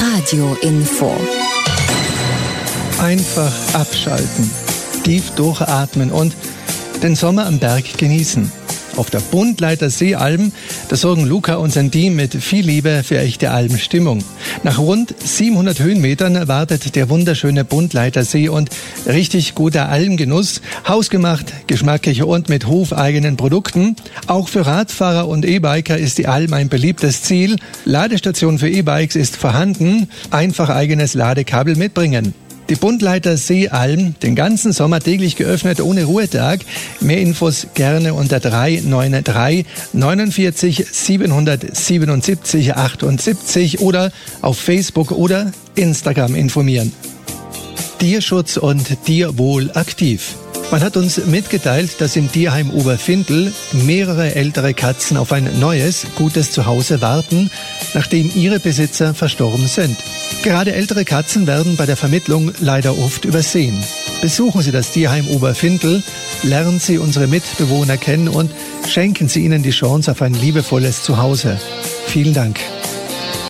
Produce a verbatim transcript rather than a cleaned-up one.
Radio Info. Einfach abschalten, tief durchatmen und den Sommer am Berg genießen. Auf der Buntleiter Seealm, da sorgen Luca und sein Team mit viel Liebe für echte Almstimmung. Nach rund siebenhundert Höhenmetern wartet der wunderschöne Buntleiter See und richtig guter Almgenuss, hausgemacht, geschmacklich und mit hofeigenen Produkten. Auch für Radfahrer und E-Biker ist die Alm ein beliebtes Ziel. Ladestation für E-Bikes ist vorhanden, einfach eigenes Ladekabel mitbringen. Die Buntleiter Seealm, den ganzen Sommer täglich geöffnet, ohne Ruhetag. Mehr Infos gerne unter drei neun drei neunundvierzig siebenhundertsiebenundsiebzig achtundsiebzig oder auf Facebook oder Instagram informieren. Tierschutz und Tierwohl aktiv. Man hat uns mitgeteilt, dass im Tierheim Oberfindl mehrere ältere Katzen auf ein neues, gutes Zuhause warten, nachdem ihre Besitzer verstorben sind. Gerade ältere Katzen werden bei der Vermittlung leider oft übersehen. Besuchen Sie das Tierheim Oberfindl, lernen Sie unsere Mitbewohner kennen und schenken Sie ihnen die Chance auf ein liebevolles Zuhause. Vielen Dank.